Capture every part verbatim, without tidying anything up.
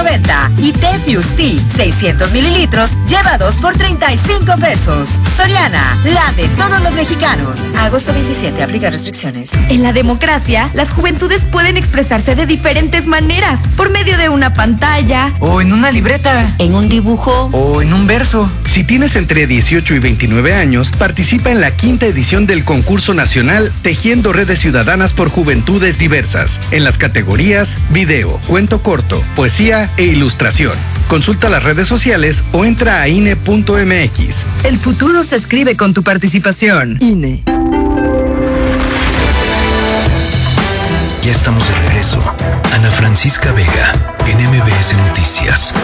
noventa. Y té Fusti, seiscientos mililitros, lleva dos por treinta y cinco pesos. Soriana, la de todos los mexicanos. Agosto veintisiete, aplica restricciones. En la democracia, las juventudes pueden expresarse de diferentes maneras. Por medio de una pantalla. O en una libreta. En un dibujo. O en un verso. Si tienes entre dieciocho y veintinueve años, participa en la quinta edición del concurso nacional Tejiendo Redes Ciudadanas por Juventudes Diversas, en las categorías video, cuento corto, poesía e ilustración. Consulta las redes sociales o entra a I N E punto M X. El futuro se escribe con tu participación. I N E. Ya estamos de regreso. Ana Francisca Vega, en M B S Noticias.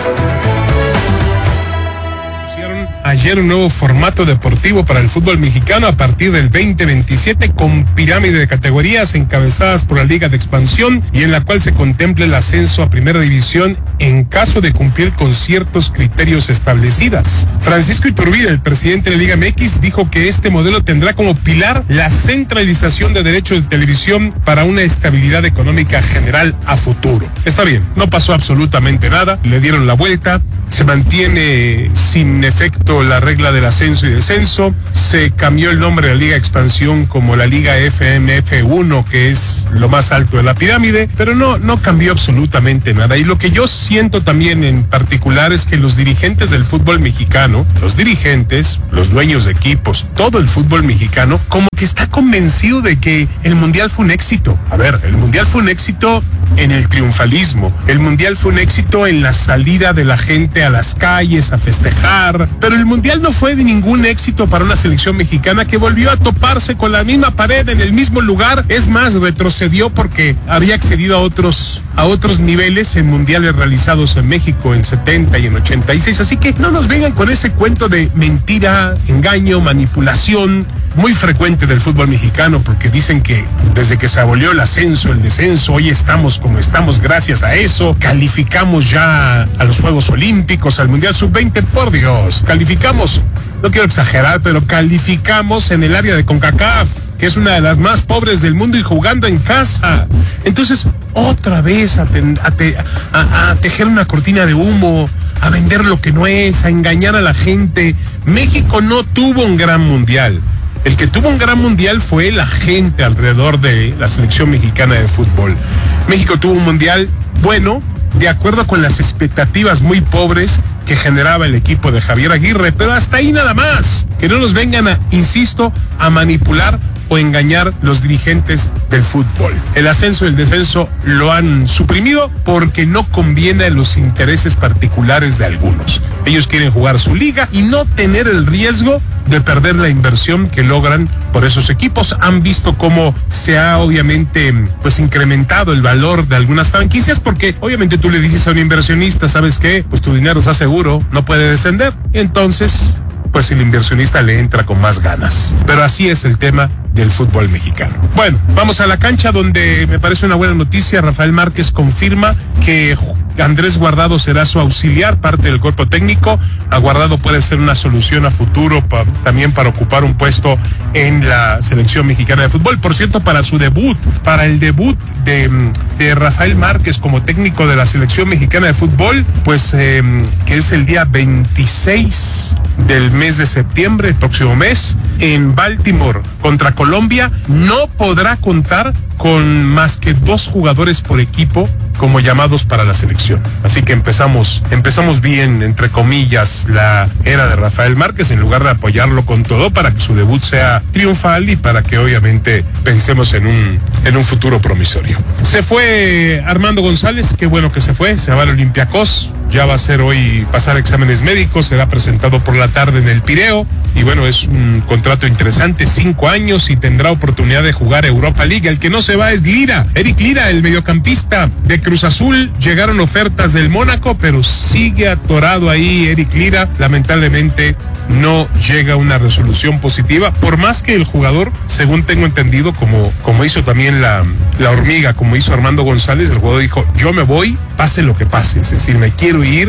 Ayer un nuevo formato deportivo para el fútbol mexicano a partir del veinte veintisiete con pirámide de categorías encabezadas por la Liga de Expansión y en la cual se contempla el ascenso a Primera División en caso de cumplir con ciertos criterios establecidos. Francisco Iturbide, el presidente de la Liga M X, dijo que este modelo tendrá como pilar la centralización de derechos de televisión para una estabilidad económica general a futuro. Está bien, no pasó absolutamente nada, le dieron la vuelta, se mantiene sin efecto la regla del ascenso y descenso, se cambió el nombre de la Liga Expansión como la Liga F M F uno, que es lo más alto de la pirámide, pero no, no cambió absolutamente nada. Y lo que yo siento también en particular es que los dirigentes del fútbol mexicano, los dirigentes, los dueños de equipos, todo el fútbol mexicano, como que está convencido de que el Mundial fue un éxito. A ver, el Mundial fue un éxito en el triunfalismo, el Mundial fue un éxito en la salida de la gente a las calles a festejar, pero el Mundial no fue de ningún éxito para una selección mexicana que volvió a toparse con la misma pared en el mismo lugar. Es más, retrocedió porque había accedido a otros, a otros niveles en mundiales realizados en México en setenta y en ochenta y seis, así que no nos vengan con ese cuento de mentira, engaño, manipulación, muy frecuente del fútbol mexicano, porque dicen que desde que se abolió el ascenso, el descenso, hoy estamos como estamos gracias a eso, calificamos ya a los Juegos Olímpicos, al Mundial sub veinte, por Dios, calificamos, no quiero exagerar, pero calificamos en el área de CONCACAF, que es una de las más pobres del mundo y jugando en casa. Entonces, otra vez a, ten, a, te, a, a tejer una cortina de humo, a vender lo que no es, a engañar a la gente. México no tuvo un gran mundial. El que tuvo un gran mundial fue la gente alrededor de la selección mexicana de fútbol. México tuvo un mundial bueno, de acuerdo con las expectativas muy pobres que generaba el equipo de Javier Aguirre, pero hasta ahí nada más. Que no nos vengan a, insisto, a manipular o engañar los dirigentes del fútbol. El ascenso y el descenso lo han suprimido porque no conviene a los intereses particulares de algunos. Ellos quieren jugar su liga y no tener el riesgo de perder la inversión que logran por esos equipos. Han visto cómo se ha obviamente pues incrementado el valor de algunas franquicias, porque obviamente tú le dices a un inversionista, ¿sabes qué? Pues tu dinero está seguro, no puede descender. Entonces, pues el inversionista le entra con más ganas. Pero así es el tema del fútbol mexicano. Bueno, vamos a la cancha, donde me parece una buena noticia. Rafael Márquez confirma que Andrés Guardado será su auxiliar, parte del cuerpo técnico. A Guardado puede ser una solución a futuro pa, también para ocupar un puesto en la selección mexicana de fútbol. Por cierto, para su debut, para el debut de, de Rafael Márquez como técnico de la selección mexicana de fútbol, pues eh, que es el día veintiséis del mes de septiembre, el próximo mes, en Baltimore contra Colombia, no podrá contar con más que dos jugadores por equipo como llamados para la selección. Así que empezamos, empezamos bien, entre comillas, la era de Rafael Márquez, en lugar de apoyarlo con todo para que su debut sea triunfal y para que obviamente pensemos en un, en un futuro promisorio. Se fue Armando González, qué bueno que se fue, se va al Olympiacos, ya va a ser hoy pasar exámenes médicos, será presentado por la tarde en el Pireo, y bueno, es un contrato interesante, cinco años, y tendrá oportunidad de jugar Europa League. El que no se va es Lira, Eric Lira, el mediocampista de Cruz Azul. Llegaron ofertas del Mónaco, pero sigue atorado ahí Eric Lira. Lamentablemente no llega a una resolución positiva, por más que el jugador, según tengo entendido, como, como hizo también la, la hormiga, como hizo Armando González, el jugador dijo, yo me voy, pase lo que pase, es decir, me quiero ir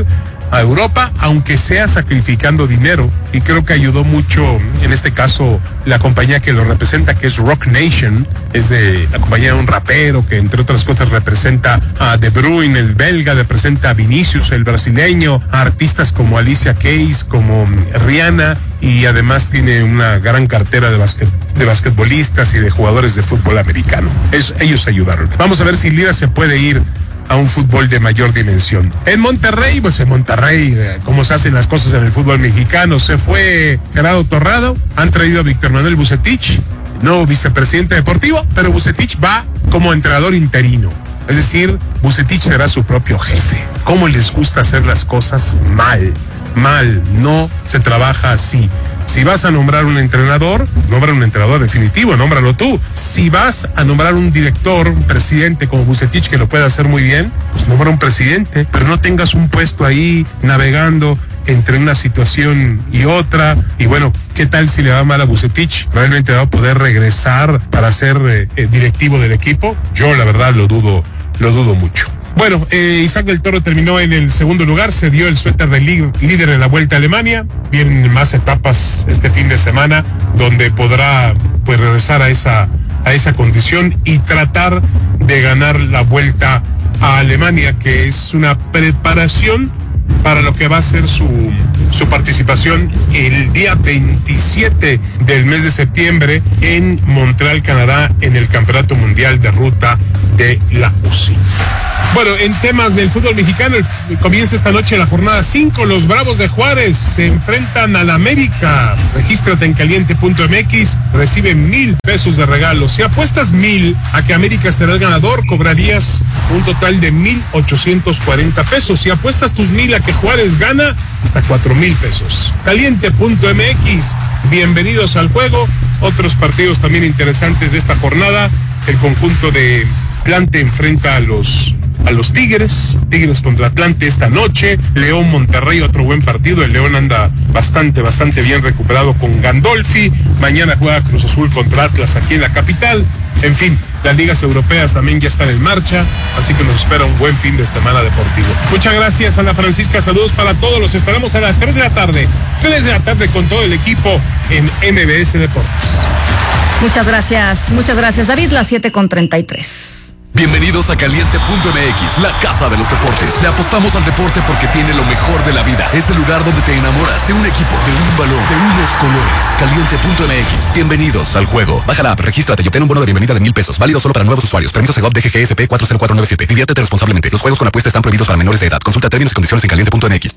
a Europa, aunque sea sacrificando dinero, y creo que ayudó mucho, en este caso, la compañía que lo representa, que es Rock Nation, es de la compañía de un rapero que entre otras cosas representa a De Bruyne, el belga, representa a Vinicius, el brasileño, a artistas como Alicia Keys, como Rihanna, y además tiene una gran cartera de basquet, de basquetbolistas y de jugadores de fútbol americano. Es, ellos ayudaron. Vamos a ver si Lira se puede ir a un fútbol de mayor dimensión. En Monterrey, pues en Monterrey, cómo se hacen las cosas en el fútbol mexicano, se fue Gerardo Torrado, han traído a Víctor Manuel Vucetich, no vicepresidente deportivo, pero Vucetich va como entrenador interino. Es decir, Vucetich será su propio jefe. ¿Cómo les gusta hacer las cosas mal? Mal, no se trabaja así. Si vas a nombrar un entrenador, nombra un entrenador definitivo, nómbralo tú. Si vas a nombrar un director, un presidente como Vucetich, que lo puede hacer muy bien, pues nombra un presidente, pero no tengas un puesto ahí navegando entre una situación y otra. Y bueno, ¿qué tal si le va mal a Vucetich? ¿Realmente va a poder regresar para ser eh, directivo del equipo? Yo la verdad lo dudo, lo dudo mucho. Bueno, eh, Isaac del Toro terminó en el segundo lugar, se dio el suéter de líder en la Vuelta a Alemania. Vienen más etapas este fin de semana donde podrá pues regresar a esa, a esa condición y tratar de ganar la Vuelta a Alemania, que es una preparación para lo que va a ser su, su participación el día veintisiete del mes de septiembre en Montreal, Canadá, en el Campeonato Mundial de Ruta de la U C I. Bueno, en temas del fútbol mexicano, el, comienza esta noche la jornada cinco. Los Bravos de Juárez se enfrentan al América. Regístrate en caliente punto m x, recibe mil pesos de regalo. Si apuestas mil a que América será el ganador, cobrarías un total de mil ochocientos cuarenta pesos. Si apuestas tus mil a que Juárez gana, hasta cuatro mil pesos. caliente punto m x, bienvenidos al juego. Otros partidos también interesantes de esta jornada. El conjunto de Atlante enfrenta a los a los Tigres, Tigres contra Atlante esta noche. León Monterrey, otro buen partido. El León anda bastante, bastante bien recuperado con Gandolfi. Mañana juega Cruz Azul contra Atlas aquí en la capital. En fin, las ligas europeas también ya están en marcha, así que nos espera un buen fin de semana deportivo. Muchas gracias, Ana Francisca, saludos para todos. Los esperamos a las tres de la tarde, tres de la tarde con todo el equipo en M B S Deportes. Muchas gracias, muchas gracias, David, las siete con treinta y tres. Bienvenidos a caliente punto m x, la casa de los deportes. Le apostamos al deporte porque tiene lo mejor de la vida. Es el lugar donde te enamoras de un equipo, de un balón, de unos colores. caliente punto m x, bienvenidos al juego. Baja la app, regístrate y obtén un bono de bienvenida de mil pesos. Válido solo para nuevos usuarios. Permiso Segov D G G S P cuatro cero cuatro nueve siete. Diviértete responsablemente. Los juegos con apuesta están prohibidos para menores de edad. Consulta términos y condiciones en caliente punto m x.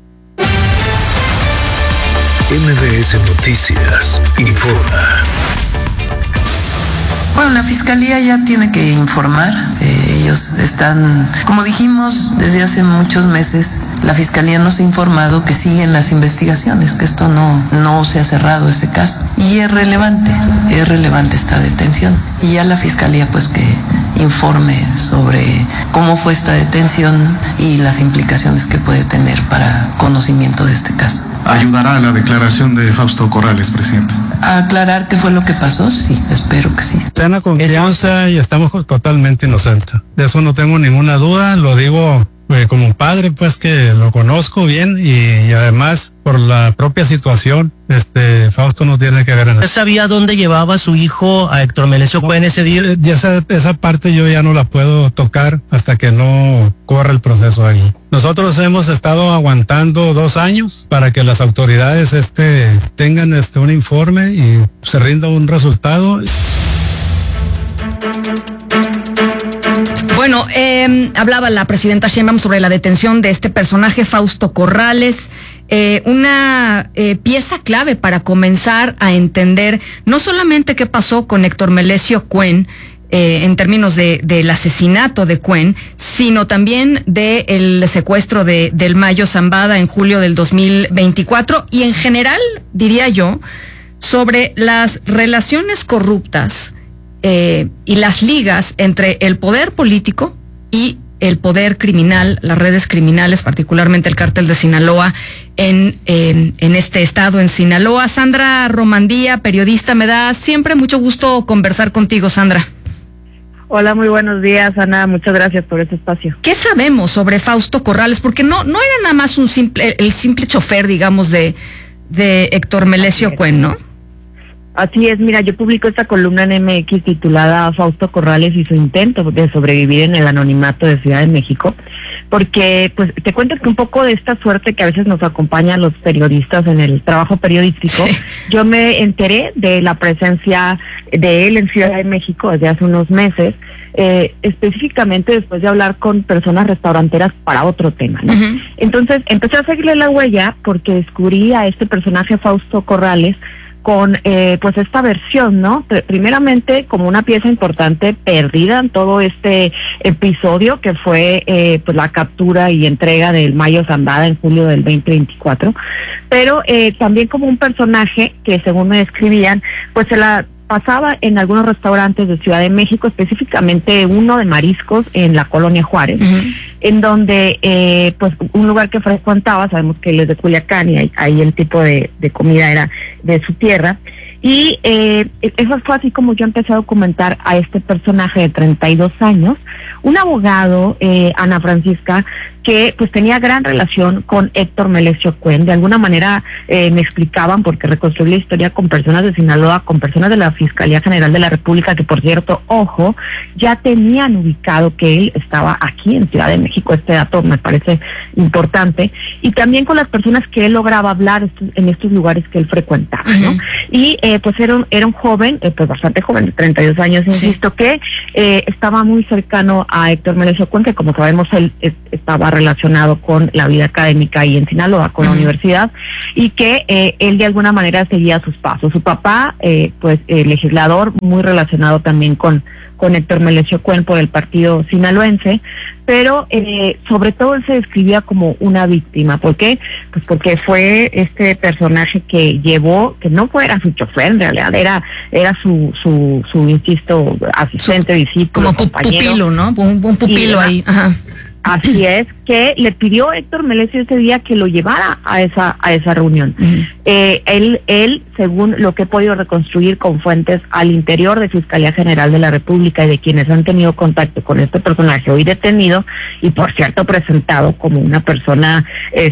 M B S Noticias informa. Bueno, la Fiscalía ya tiene que informar. Eh, ellos están, como dijimos, desde hace muchos meses, la Fiscalía nos ha informado que siguen las investigaciones, que esto no, no se ha cerrado ese caso. Y es relevante, es relevante esta detención. Y ya la Fiscalía pues que informe sobre cómo fue esta detención y las implicaciones que puede tener para conocimiento de este caso. ¿Ayudará a la declaración de Fausto Corrales, presidente? ¿A aclarar qué fue lo que pasó? Sí, espero que sí. Plena confianza y estamos totalmente inocentes. De eso no tengo ninguna duda, lo digo eh, como padre, pues que lo conozco bien y, y además por la propia situación, este Fausto no tiene que ver en eso. ¿Usted sabía dónde llevaba a su hijo, a Héctor Melesio Cuen, ese día? Y esa, esa parte yo ya no la puedo tocar hasta que no corra el proceso ahí. Nosotros hemos estado aguantando dos años para que las autoridades este tengan este un informe y se rinda un resultado. Bueno, eh, hablaba la presidenta Sheinbaum sobre la detención de este personaje, Fausto Corrales, eh, una eh, pieza clave para comenzar a entender no solamente qué pasó con Héctor Melesio Cuen, eh, en términos de del asesinato de Cuen, sino también del secuestro de del Mayo Zambada en julio del dos mil veinticuatro y en general, diría yo, sobre las relaciones corruptas Eh, y las ligas entre el poder político y el poder criminal, las redes criminales, particularmente el cártel de Sinaloa en, en, en este estado, en Sinaloa. Sandra Romandía, periodista, me da siempre mucho gusto conversar contigo, Sandra. Hola, muy buenos días, Ana. Muchas gracias por este espacio. ¿Qué sabemos sobre Fausto Corrales? Porque no no era nada más un simple el simple chofer, digamos, de, de Héctor Melesio Cuen, ¿no? Así es, mira, yo publico esta columna en M X titulada Fausto Corrales y su intento de sobrevivir en el anonimato de Ciudad de México, porque pues te cuento que un poco de esta suerte que a veces nos acompaña a los periodistas en el trabajo periodístico, sí. Yo me enteré de la presencia de él en Ciudad de México desde hace unos meses, eh, específicamente después de hablar con personas restauranteras para otro tema, ¿no? Uh-huh. Entonces empecé a seguirle la huella porque descubrí a este personaje Fausto Corrales con eh, pues esta versión, ¿no? Primeramente como una pieza importante perdida en todo este episodio que fue eh, pues la captura y entrega del Mayo Zambada en julio del veinte veinticuatro, pero eh, también como un personaje que según me describían, pues se la pasaba en algunos restaurantes de Ciudad de México, específicamente uno de mariscos en la Colonia Juárez, uh-huh. en donde eh, pues un lugar que frecuentaba, sabemos que él es de Culiacán y ahí, ahí el tipo de, de comida era de su tierra, y eh, eso fue así como yo empecé a documentar a este personaje de treinta y dos años, un abogado, eh, Ana Francisca, que pues tenía gran relación con Héctor Melesio Cuen. De alguna manera eh, me explicaban, porque reconstruí la historia con personas de Sinaloa, con personas de la Fiscalía General de la República, que por cierto, ojo, ya tenían ubicado que él estaba aquí en Ciudad de México. Este dato me parece importante, y también con las personas que él lograba hablar en estos lugares que él frecuentaba, ¿no? Uh-huh. Y eh, pues era un, era un joven, eh, pues bastante joven, de treinta y dos años, insisto, sí. que eh, estaba muy cercano a Héctor Melesio Cuen, que como sabemos él eh, estaba relacionado con la vida académica ahí en Sinaloa, con uh-huh. la universidad, y que eh, él de alguna manera seguía sus pasos. Su papá, eh, pues eh, legislador, muy relacionado también con, con Héctor Melesio Cuen por el partido sinaloense, pero eh, sobre todo él se describía como una víctima. ¿Por qué? Pues porque fue este personaje que llevó, que no fuera su chofer, en realidad era era su, su, su insisto, asistente, discípulo, como pupilo, ¿no? Un, un pupilo y, ahí. Ajá. Así es, que le pidió Héctor Melesio ese día que lo llevara a esa a esa reunión. Uh-huh. Eh, él, él, según lo que he podido reconstruir con fuentes al interior de Fiscalía General de la República y de quienes han tenido contacto con este personaje hoy detenido, y por cierto presentado como una persona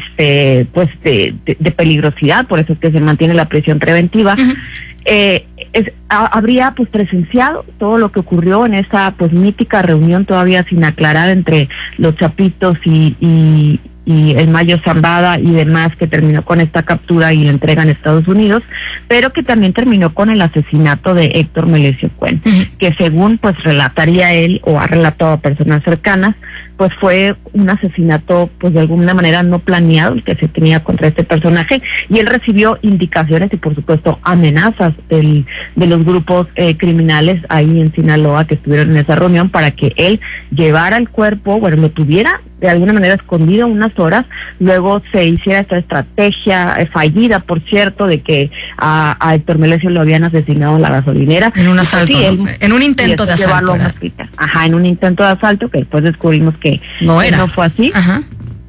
este pues de, de, de peligrosidad, por eso es que se mantiene la prisión preventiva, uh-huh. eh, es, a, habría pues presenciado todo lo que ocurrió en esa pues mítica reunión todavía sin aclarar entre los Chapitos y, y, y el Mayo Zambada y demás, que terminó con esta captura y entrega en Estados Unidos, pero que también terminó con el asesinato de Héctor Melesio Cuen, uh-huh. que según pues relataría él o ha relatado a personas cercanas, pues fue un asesinato pues de alguna manera no planeado el que se tenía contra este personaje, y él recibió indicaciones y por supuesto amenazas del, de los grupos eh, criminales ahí en Sinaloa que estuvieron en esa reunión para que él llevara el cuerpo, bueno, lo tuviera de alguna manera escondido unas horas, luego se hiciera esta estrategia eh, fallida, por cierto, de que a, a Héctor Melesio lo habían asesinado en la gasolinera. En un asalto, sí, él, en un intento de asalto. Ajá, en un intento de asalto, que después descubrimos que no, era. que no fue así. Ajá.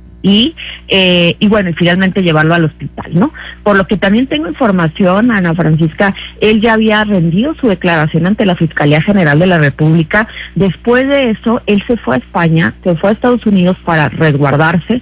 Y, eh, y bueno, y finalmente llevarlo al hospital, ¿no? Por lo que también tengo información, Ana Francisca, él ya había rendido su declaración ante la Fiscalía General de la República. Después de eso, él se fue a España, se fue a Estados Unidos para resguardarse,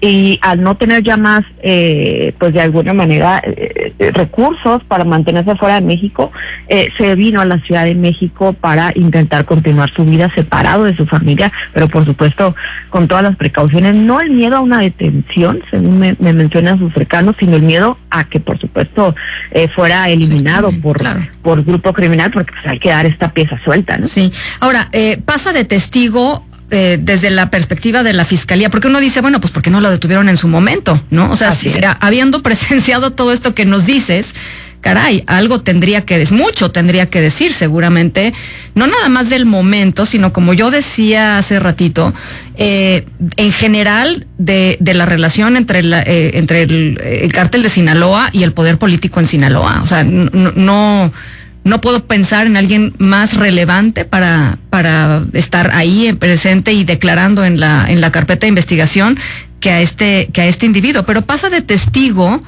y al no tener ya más, eh, pues de alguna manera, eh, recursos para mantenerse fuera de México, eh, se vino a la Ciudad de México para intentar continuar su vida separado de su familia, pero por supuesto con todas las precauciones, no el miedo a una detención, según me, me mencionan sus cercanos, sino el miedo a que por supuesto eh, fuera eliminado sí, por, claro. por grupo criminal, porque pues hay que dar esta pieza suelta, ¿no? Sí. Ahora, eh, pasa de testigo Eh, desde la perspectiva de la fiscalía, porque uno dice, bueno, pues ¿por qué no lo detuvieron en su momento? ¿No? O sea, si, habiendo presenciado todo esto que nos dices, caray, algo tendría que decir, mucho tendría que decir seguramente, no nada más del momento, sino como yo decía hace ratito, eh, en general de, de la relación entre, la, eh, entre el, el cártel de Sinaloa y el poder político en Sinaloa. O sea, no... no No puedo pensar en alguien más relevante para para estar ahí presente y declarando en la en la carpeta de investigación que a este que a este individuo, pero pasa de testigo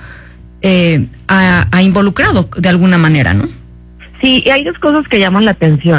eh, a, a involucrado de alguna manera, ¿no? Sí, y hay dos cosas que llaman la atención.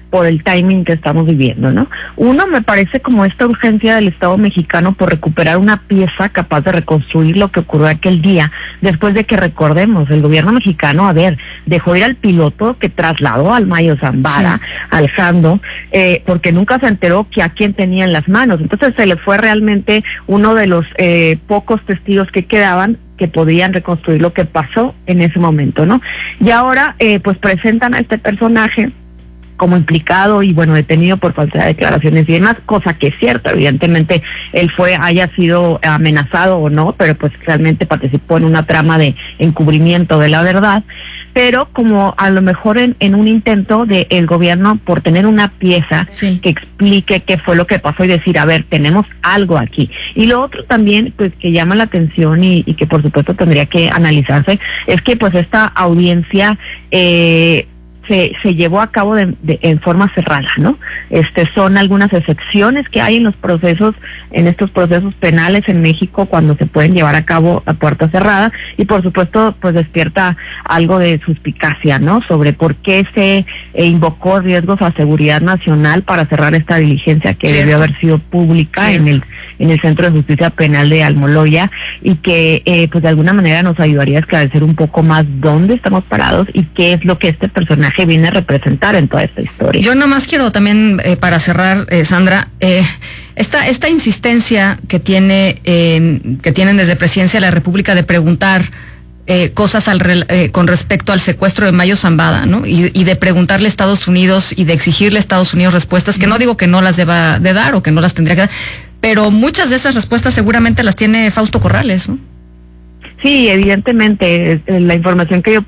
por el timing que estamos viviendo, ¿no? Uno, me parece como esta urgencia del Estado mexicano por recuperar una pieza capaz de reconstruir lo que ocurrió aquel día, después de que, recordemos, el gobierno mexicano, a ver, dejó ir al piloto que trasladó al Mayo Zambada, sí. al Jando, eh, porque nunca se enteró que a quién tenía en las manos. Entonces se le fue realmente uno de los eh, pocos testigos que quedaban que podrían reconstruir lo que pasó en ese momento, ¿no? Y ahora, eh, pues presentan a este personaje como implicado y, bueno, detenido por falta de declaraciones y demás, cosa que es cierta. Evidentemente él fue, haya sido amenazado o no, pero pues realmente participó en una trama de encubrimiento de la verdad, pero como a lo mejor en, en un intento de el gobierno por tener una pieza sí. que explique qué fue lo que pasó y decir, a ver, tenemos algo aquí. Y lo otro también, pues, que llama la atención y, y que por supuesto tendría que analizarse, es que pues esta audiencia eh, Se, se llevó a cabo de, de, en forma cerrada, ¿no? Este son algunas excepciones que hay en los procesos, en estos procesos penales en México cuando se pueden llevar a cabo a puerta cerrada y por supuesto pues despierta algo de suspicacia, ¿no? Sobre por qué se eh, invocó riesgos a seguridad nacional para cerrar esta diligencia que Cierto. debió haber sido pública Cierto. en el en el Centro de Justicia Penal de Almoloya y que eh, pues de alguna manera nos ayudaría a esclarecer un poco más dónde estamos parados y qué es lo que este personaje viene a representar en toda esta historia. Yo nomás quiero también, eh, para cerrar, eh, Sandra, eh, esta, esta insistencia que tiene eh, que tienen desde Presidencia de la República de preguntar eh, cosas al, eh, con respecto al secuestro de Mayo Zambada, ¿no? Y, y de preguntarle a Estados Unidos y de exigirle a Estados Unidos respuestas, que no digo que no las deba de dar o que no las tendría que dar, pero muchas de esas respuestas seguramente las tiene Fausto Corrales, ¿no? Sí, evidentemente, la información que yo...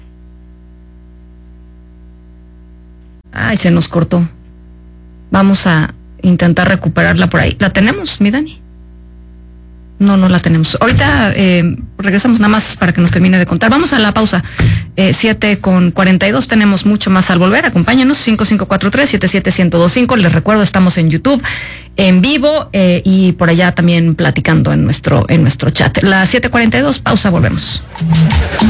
Ay, se nos cortó. Vamos a intentar recuperarla por ahí. ¿La tenemos, mi Dani? No, no la tenemos. Ahorita eh, regresamos nada más para que nos termine de contar. Vamos a la pausa. Eh, siete con cuarenta y dos, tenemos mucho más al volver. Acompáñanos, cinco cinco cuatro tres, siete siete uno cero dos cinco. Les recuerdo, estamos en YouTube, en vivo, eh, y por allá también platicando en nuestro, en nuestro chat. Las siete cuarenta y dos, pausa, volvemos.